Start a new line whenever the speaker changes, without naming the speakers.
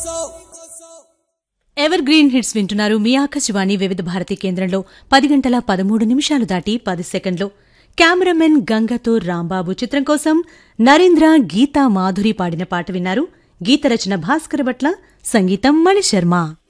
Ever green hits వింటున్నారు మీ ఆకాశవాణి వివిధ భారతి కేంద్రంలో 10:13 దాటి 10 సెకండ్లు. కెమెరామెన్ గంగతో రాంబాబు చిత్రం కోసం నరేంద్ర గీతా మాధురి పాడిన పాట విన్నారు. గీత రచన భాస్కర భట్ల, సంగీతం మణిశర్మ.